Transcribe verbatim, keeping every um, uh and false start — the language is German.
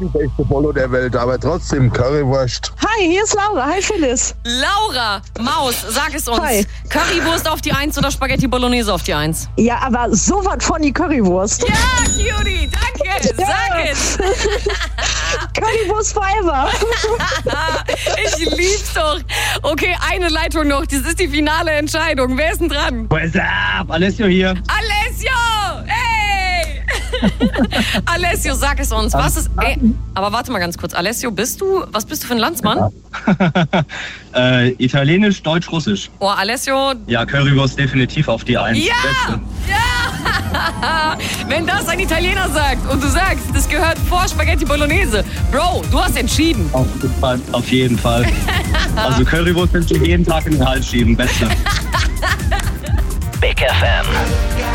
die beste Bolo der Welt, aber trotzdem Currywurst. Hi, hier ist Laura. Hi, Phyllis. Laura, Maus, sag es uns. Hi. Currywurst auf die Eins oder Spaghetti Bolognese auf die Eins? Ja, aber so was von die Currywurst. Ja, Cutie, danke. Ja. Sag es. Currywurst forever. Ich lieb's doch. Okay, eine Leitung noch. Das ist die finale Entscheidung. Wer ist denn dran? What's up? Alessio hier. Alessio! Hey! Alessio, sag es uns. Was ist. Ey, aber warte mal ganz kurz. Alessio, bist du. Was bist du für ein Landsmann? äh, Italienisch, Deutsch, Russisch. Oh, Alessio. Ja, Currywurst definitiv auf die Eins. Ja! Beste. Ja! Wenn das ein Italiener sagt und du sagst, das gehört vor Spaghetti Bolognese. Bro, du hast entschieden. Auf jeden Fall. Auf jeden Fall. Also Currywurst kannst du jeden Tag in den Hals schieben. Beste. Big F M.